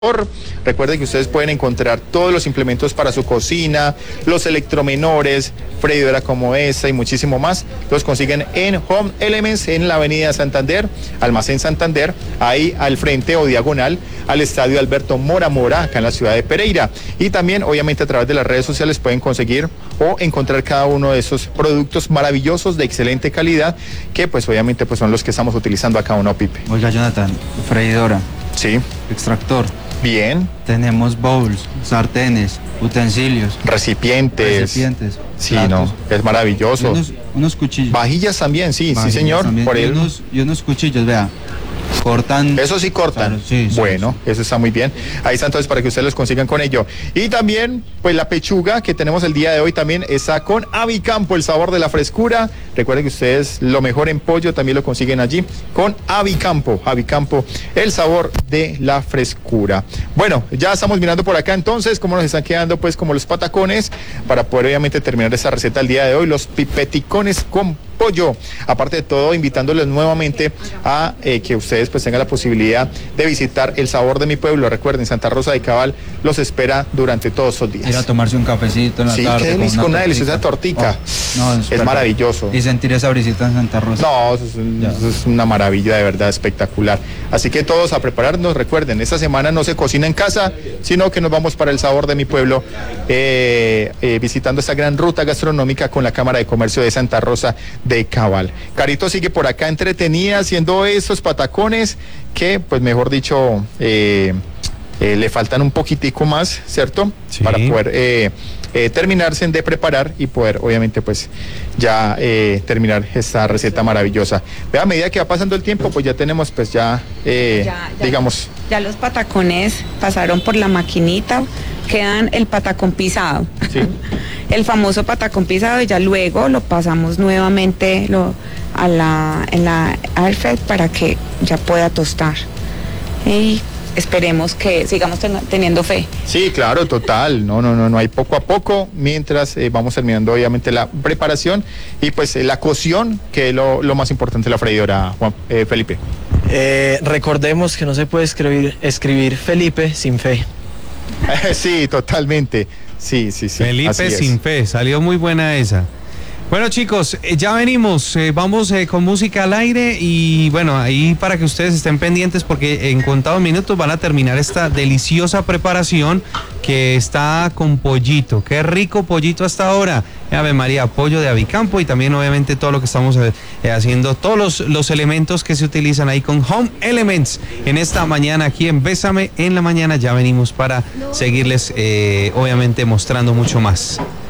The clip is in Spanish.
Recuerden que ustedes pueden encontrar todos los implementos para su cocina, los electromenores, freidora como esta y muchísimo más. Los consiguen en Home Elements en la avenida Santander, Almacén Santander, ahí al frente o diagonal al estadio Alberto Mora Mora, acá en la ciudad de Pereira. Y también, obviamente, a través de las redes sociales pueden conseguir o encontrar cada uno de esos productos maravillosos de excelente calidad que, pues, obviamente, pues son los que estamos utilizando acá, ¿no, Pipe? Oiga, Jonathan, freidora. Sí. Extractor. Bien. Tenemos bowls, sartenes, utensilios. Recipientes. Sí, platos. No, es maravilloso. Unos cuchillos. Vajillas también, sí, Vajillas sí, señor. También. Por y unos cuchillos, vea. Cortan. Eso sí cortan. Claro, sí, bueno, sí. Eso está muy bien. Ahí está entonces para que ustedes los consigan con ello. Y también, pues la pechuga que tenemos el día de hoy también está con Avicampo, el sabor de la frescura. Recuerden que ustedes lo mejor en pollo también lo consiguen allí con Avicampo. Avicampo, el sabor de la frescura. Bueno, ya estamos mirando por acá entonces cómo nos están quedando pues como los patacones para poder obviamente terminar esta receta el día de hoy. Los pipeticones con pollo. Aparte de todo, invitándoles nuevamente a que ustedes pues tengan la posibilidad de visitar el sabor de mi pueblo. Recuerden, Santa Rosa de Cabal los espera durante todos esos días. Ir a tomarse un cafecito en la tarde. Sí, con una deliciosa tortica. No, es maravilloso. Y sentir esa brisita en Santa Rosa. No, eso es una maravilla, de verdad, espectacular. Así que todos a prepararnos. Recuerden, esta semana no se cocina en casa, sino que nos vamos para el sabor de mi pueblo, visitando esta gran ruta gastronómica con la Cámara de Comercio de Santa Rosa de Cabal. Carito sigue por acá entretenida haciendo esos patacones que, pues mejor dicho, le faltan un poquitico más, ¿cierto? Sí. Para poder terminarse de preparar y poder, obviamente, pues ya terminar esta receta maravillosa. Vea, a medida que va pasando el tiempo, pues ya tenemos, pues digamos. Ya los patacones pasaron por la maquinita, quedan el patacón pisado. Sí. El famoso patacón pisado, y ya luego lo pasamos nuevamente en la airfryer para que ya pueda tostar. Y esperemos que sigamos teniendo fe. Sí, claro, total. No hay poco a poco, mientras vamos terminando obviamente la preparación y pues la cocción, que es lo más importante de la freidora, Felipe. Recordemos que no se puede escribir Felipe sin fe. Sí, totalmente. Sí. Felipe sin fe, salió muy buena esa. Bueno, chicos, ya venimos, vamos con música al aire y bueno, ahí para que ustedes estén pendientes porque en contados minutos van a terminar esta deliciosa preparación que está con pollito. Qué rico pollito hasta ahora. Ave María, pollo de Avicampo y también obviamente todo lo que estamos haciendo, todos los elementos que se utilizan ahí con Home Elements en esta mañana aquí en Bésame en la Mañana. Ya venimos para seguirles obviamente mostrando mucho más.